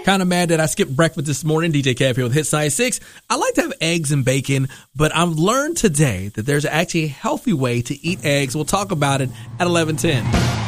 Kind of mad that I skipped breakfast this morning. DJ Cav here with Hits 96. I like to have eggs and bacon, but I've learned today that there's actually a healthy way to eat eggs. We'll talk about it at 11:10.